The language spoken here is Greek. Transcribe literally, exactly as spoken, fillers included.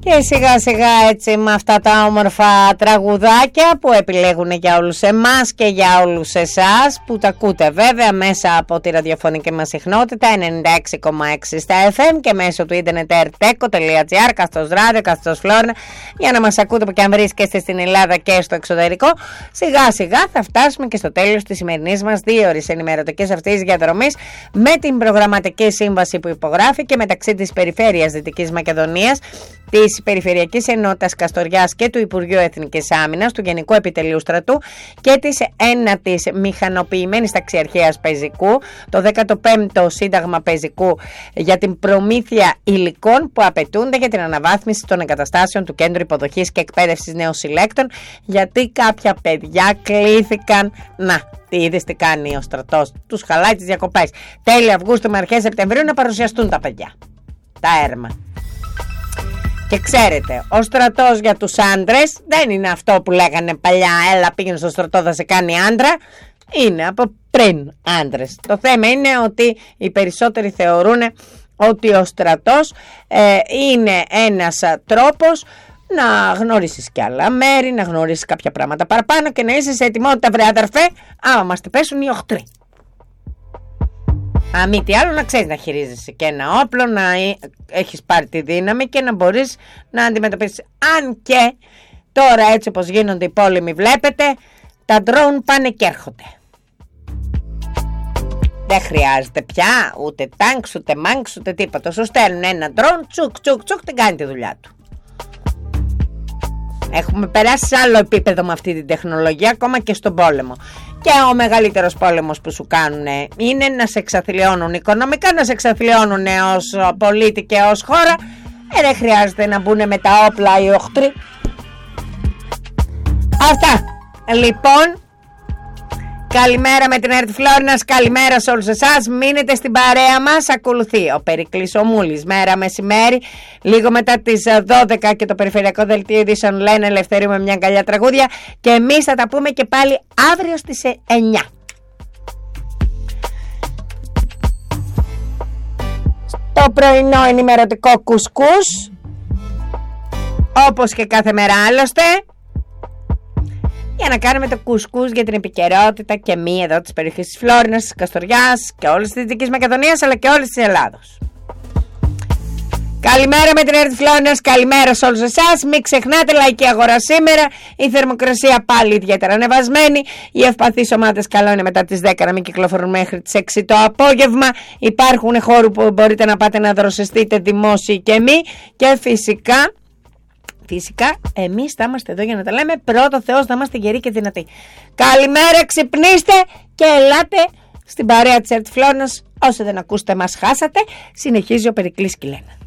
Και σιγά σιγά έτσι με αυτά τα όμορφα τραγουδάκια που επιλέγουν για όλους εμάς και για όλους εσάς που τα ακούτε βέβαια μέσα από τη ραδιοφωνική μας συχνότητα ενενήντα έξι κόμμα έξι στα εφ εμ και μέσω του ίντερνετ ερτέκο τελεία τζι άρ, καθώς ράδιο, καθώς Φλόρινα, για να μας ακούτε που και αν βρίσκεστε στην Ελλάδα και στο εξωτερικό. Σιγά σιγά θα φτάσουμε και στο τέλος της σημερινής μας δύο ώρες ενημερωτικής αυτής διαδρομής με την προγραμματική σύμβαση που υπογράφηκε μεταξύ της Περιφέρειας Δυτικής Μακεδονίας, της Περιφερειακής Ενότητας Καστοριάς και του Υπουργείου Εθνικής Άμυνας, του Γενικού Επιτελείου Στρατού και της ένατης Μηχανοποιημένης Ταξιαρχίας Πεζικού, το δέκατο πέμπτο Σύνταγμα Πεζικού για την προμήθεια υλικών που απαιτούνται για την αναβάθμιση των εγκαταστάσεων του Κέντρου Υποδοχής και Εκπαίδευσης Νεοσυλλέκτων, γιατί κάποια παιδιά κλήθηκαν να. Τι είδες τι κάνει ο στρατός, τους χαλάει τις διακοπές. Τέλη Αυγούστου με αρχές Σεπτεμβρίου να παρουσιαστούν τα παιδιά, τα έρμα. Και ξέρετε, ο στρατός για τους άντρες δεν είναι αυτό που λέγανε παλιά, έλα πήγαινε στο στρατό θα σε κάνει άντρα. Είναι από πριν άντρες. Το θέμα είναι ότι οι περισσότεροι θεωρούν ότι ο στρατός ε, είναι ένας τρόπος να γνωρίσεις κι άλλα μέρη, να γνωρίσεις κάποια πράγματα παραπάνω και να είσαι σε ετοιμότητα, βρε αδερφέ, άμα μας τη πέσουν οι οχτροί. Αν μη τι άλλο, να ξέρεις να χειρίζεσαι και ένα όπλο, να έχεις πάρει τη δύναμη και να μπορείς να αντιμετωπίσεις. Αν και τώρα έτσι όπως γίνονται οι πόλεμοι βλέπετε, τα ντρόουν πάνε και έρχονται. Δεν χρειάζεται πια ούτε τάγκς, ούτε μάγκς, ούτε τίποτα. Σου στέλνουν ένα ντρόουν, τσουκ τσουκ τσουκ, την κάνει τη δουλειά του. Έχουμε περάσει σε άλλο επίπεδο με αυτή την τεχνολογία, ακόμα και στον πόλεμο. Και ο μεγαλύτερος πόλεμος που σου κάνουν είναι να σε εξαθλιώνουν οικονομικά, να σε εξαθλιώνουν ως πολίτη και ως χώρα. Ε, δεν χρειάζεται να μπουν με τα όπλα οι οχτροί. Αυτά. Λοιπόν, καλημέρα με την ΕΡΤ Φλόρινας, καλημέρα σε όλους εσάς. Μείνετε στην παρέα μας. Ακολουθεί ο Περικλής ο Μούλης, μέρα μεσημέρι, λίγο μετά τις δώδεκα και το Περιφερειακό Δελτίο Ειδήσεων Λένα Ελευθερίου με μια αγκαλιά τραγούδια. Και εμείς θα τα πούμε και πάλι αύριο στις εννιά. Το πρωινό ενημερωτικό κουσκούς, όπως και κάθε μέρα άλλωστε, για να κάνουμε το κουσκούς για την επικαιρότητα και μη εδώ της περιοχής της Φλόρινας, της Καστοριάς και όλης της Δυτικής Μακεδονίας, αλλά και όλης της Ελλάδος. Καλημέρα με την ΕΡΤ Φλόρινας, καλημέρα σε όλους εσάς. Μην ξεχνάτε, λαϊκή αγορά σήμερα, η θερμοκρασία πάλι ιδιαίτερα ανεβασμένη. Οι ευπαθείς ομάδες καλό είναι μετά τις δέκα να μην κυκλοφορούν μέχρι τις έξι το απόγευμα. Υπάρχουν χώροι που μπορείτε να πάτε να δροσιστείτε, δημόσιοι και μη. Και φυσικά... Φυσικά εμείς θα είμαστε εδώ για να τα λέμε. Πρώτο Θεός θα είμαστε γεροί και δυνατοί. Καλημέρα, ξυπνήστε και ελάτε στην παρέα της ΕΡΤ Φλόρινας. Όσοι δεν ακούσετε μας χάσατε. Συνεχίζει ο Περικλής Κιλένα.